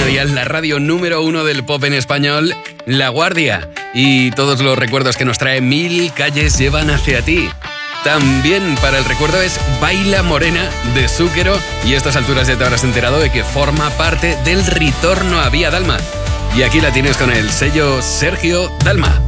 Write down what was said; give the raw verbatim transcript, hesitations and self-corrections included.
Cadena Dial, la radio número uno del pop en español, La Guardia. Y todos los recuerdos que nos trae Mil calles llevan hacia ti. También para el recuerdo es Baila Morena de Zúquero, y a estas alturas ya te habrás enterado de que forma parte del Ritorno a Vía Dalma. Y aquí la tienes con el sello Sergio Dalma.